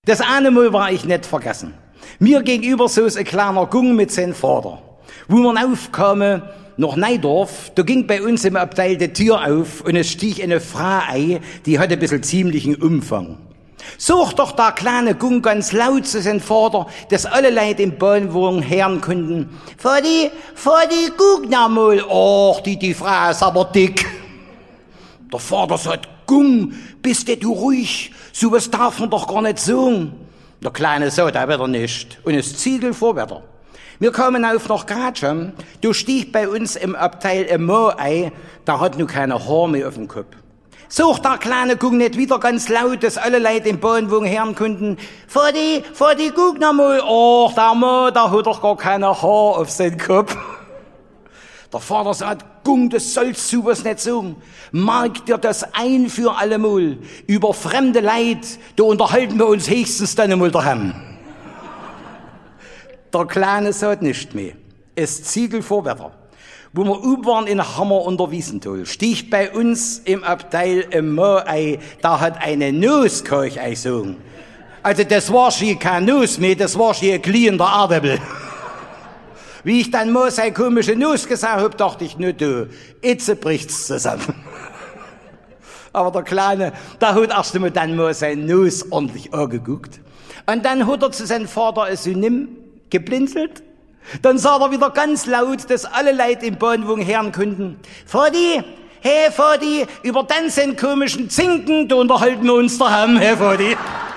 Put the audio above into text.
Das eine Mal war ich nicht vergessen. Mir gegenüber so ein kleiner Gung mit seinem Vater. Wo wir aufkamen, nach Neidorf, da ging bei uns im Abteil die Tür auf und es stieg eine Frau ein, die hatte ein bisschen ziemlichen Umfang. Sucht doch der kleine Gung ganz laut zu seinem Vater, dass alle Leute im Bahnwagen hören konnten. Vati, guck noch mal. Och, die Frau ist aber dick. Der Vater sagt, Gung, bist du ruhig? So was darf man doch gar nicht sagen. Der Kleine sagt auch wieder nicht. Und es ziegelt vorwärts. Wir kamen auf nach Gratscham. Da stieg bei uns im Abteil ein Mann ein, der hat nur keine Haare mehr auf dem Kopf. Sucht der kleine Gung nicht wieder ganz laut, dass alle Leute im Bahnwagen hören konnten. Vati, guck noch mal. Och, der Mann, der hat doch gar keine Haare auf seinem Kopf. Der Vater sagt, Gung, das sollst du was nicht sagen. Merk dir das ein für alle Mal. Über fremde Leid, da unterhalten wir uns höchstens dann einmal daheim. Der Kleine sagt nicht mehr. Es ziegelt vorwärts. Wo wir oben waren in Hammer unter Wiesenthal, stieg bei uns im Abteil ein Mann ein, da hat eine Nusskeug eingesogen. Also das war schon kein Nuss mehr, das war schon ein glühender Erdäpfel. Wie ich dann mal seine komische Nuss gesagt hab, dachte ich, nur du, jetzt bricht's zusammen. Aber der Kleine, der hat erst einmal dann mal seine Nuss ordentlich angeguckt. Und dann hat er zu seinem Vater ein Synonym geblinzelt. Dann sagt er wieder ganz laut, dass alle Leute im Bahnwagen hören konnten. Vati, hey Vati, über den komischen Zinken, da unterhalten wir uns daheim, hey Vati.